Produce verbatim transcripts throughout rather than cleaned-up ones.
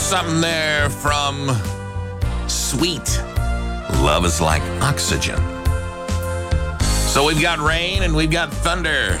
something there from Sweet. Love is like oxygen. So we've got rain and we've got thunder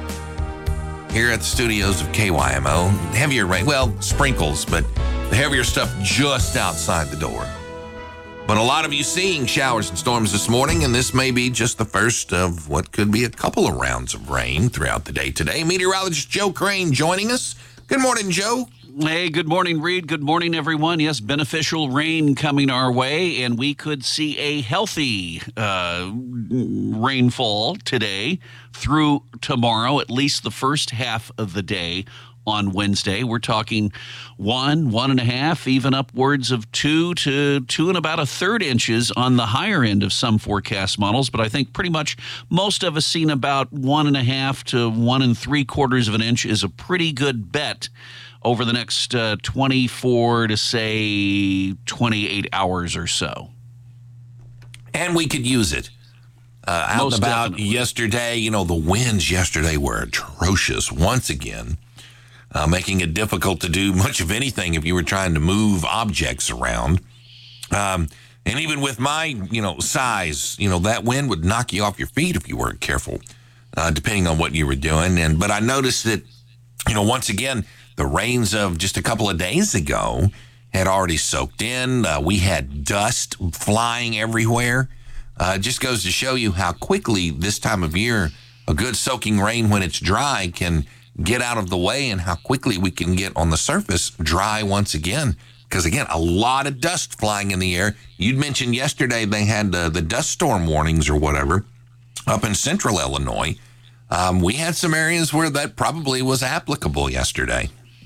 here at the studios of K Y M O. Heavier rain, well, sprinkles, but the heavier stuff just outside the door. But a lot of you seeing showers and storms this morning, and this may be just the first of what could be a couple of rounds of rain throughout the day today. Meteorologist Joe Crane joining us. Good morning, Joe. Hey, good morning, Reed. Good morning, everyone. Yes, beneficial rain coming our way, and we could see a healthy uh, rainfall today through tomorrow, at least the first half of the day on Wednesday. We're talking one, one and a half, even upwards of two to two and about a third inches on the higher end of some forecast models. But I think pretty much most of us seen about one and a half to one and three quarters of an inch is a pretty good bet over the next uh, twenty-four to, say, twenty-eight hours or so. And we could use it. Uh, out Most and about definitely. yesterday, you know, the winds yesterday were atrocious once again, uh, making it difficult to do much of anything if you were trying to move objects around. Um, and even with my, you know, size, you know, that wind would knock you off your feet if you weren't careful, uh, depending on what you were doing. And but I noticed that, you know, once again, the rains of just a couple of days ago had already soaked in. Uh, we had dust flying everywhere. Uh, it just goes to show you how quickly this time of year, a good soaking rain when it's dry can get out of the way, and how quickly we can get on the surface dry once again. Because, again, a lot of dust flying in the air. You'd mentioned yesterday they had uh, the dust storm warnings or whatever up in central Illinois. Um, we had some areas where that probably was applicable yesterday.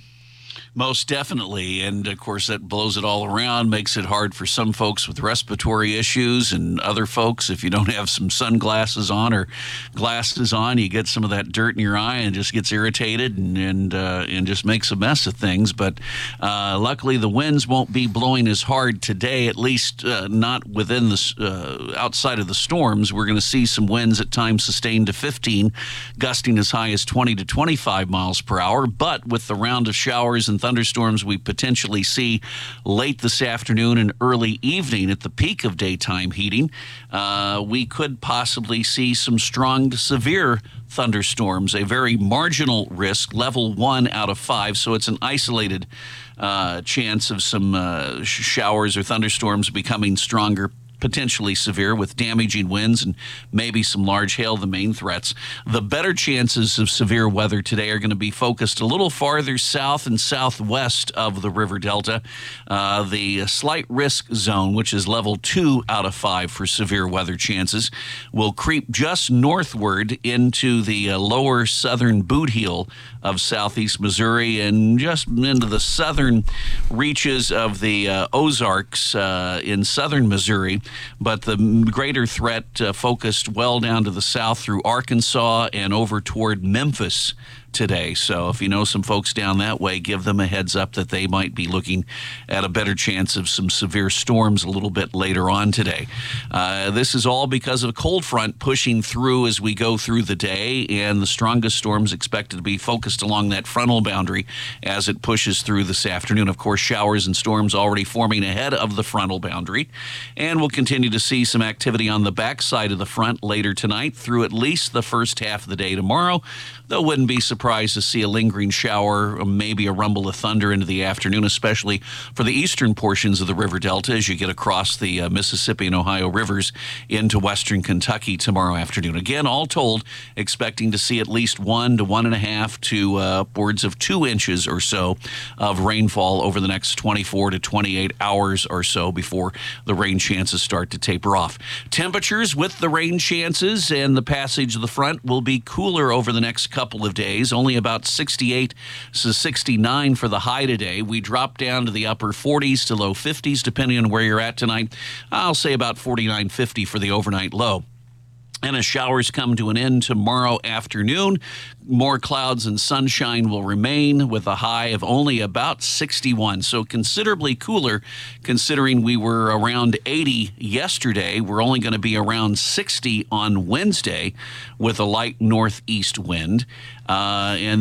Most definitely. And, of course, that blows it all around, makes it hard for some folks with respiratory issues, and other folks, if you don't have some sunglasses on or glasses on, you get some of that dirt in your eye and just gets irritated and and, uh, and just makes a mess of things. But uh, luckily, the winds won't be blowing as hard today, at least uh, not within the uh, outside of the storms. We're going to see some winds at times sustained to fifteen, gusting as high as twenty to twenty-five miles per hour. But with the round of showers and thunderstorms we potentially see late this afternoon and early evening at the peak of daytime heating, uh, we could possibly see some strong to severe thunderstorms, a very marginal risk, level one out of five. So it's an isolated uh, chance of some uh, sh- showers or thunderstorms becoming stronger, potentially severe, with damaging winds and maybe some large hail, the main threats. The better chances of severe weather today are going to be focused a little farther south and southwest of the river delta. Uh, the slight risk zone, which is level two out of five for severe weather chances, will creep just northward into the uh, lower southern boot heel of southeast Missouri and just into the southern reaches of the uh, Ozarks uh, in southern Missouri. But the greater threat uh, focused well down to the south through Arkansas and over toward Memphis today. So if you know some folks down that way, give them a heads up that they might be looking at a better chance of some severe storms a little bit later on today. Uh, this is all because of a cold front pushing through as we go through the day, and the strongest storms expected to be focused along that frontal boundary as it pushes through this afternoon. Of course, showers and storms already forming ahead of the frontal boundary, and we'll continue to see some activity on the backside of the front later tonight through at least the first half of the day tomorrow, though wouldn't be surprised to see a lingering shower, maybe a rumble of thunder into the afternoon, especially for the eastern portions of the river delta as you get across the uh, Mississippi and Ohio rivers into western Kentucky tomorrow afternoon. Again, all told, expecting to see at least one to one and a half to uh, upwards of two inches or so of rainfall over the next twenty-four to twenty-eight hours or so before the rain chances start to taper off. Temperatures with the rain chances and the passage of the front will be cooler over the next couple of days. Only about sixty-eight to sixty-nine for the high today. We drop down to the upper forties to low fifties, depending on where you're at tonight. I'll say about forty-nine, fifty for the overnight low. And as showers come to an end tomorrow afternoon, more clouds and sunshine will remain with a high of only about sixty-one. So considerably cooler, considering we were around eighty yesterday. We're only going to be around sixty on Wednesday with a light northeast wind. Uh, and